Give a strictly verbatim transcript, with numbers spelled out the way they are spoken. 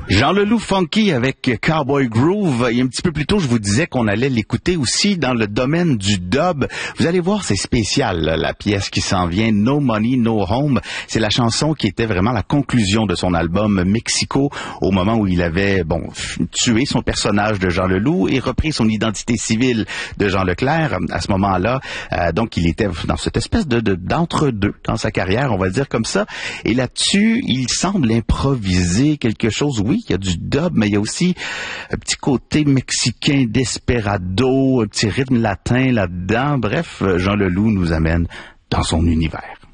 Jean Leloup Funky avec Cowboy Groove. Et un petit peu plus tôt, je vous disais qu'on allait l'écouter aussi dans le domaine du dub. Vous allez voir, c'est spécial, là, la pièce qui s'en vient, No Money, No Home. C'est la chanson qui était vraiment la conclusion de son album Mexico, au moment où il avait, bon, tué son personnage de Jean Leloup et repris son identité civile de Jean Leclerc. À ce moment-là, euh, donc, il était dans cette espèce de, de d'entre-deux dans sa carrière, on va dire comme ça. Et là-dessus, il semble improviser quelque chose. Oui, il y a du dub, mais il y a aussi un petit côté mexicain desperado, un petit rythme latin là-dedans. Bref, Jean Leloup nous amène dans son univers.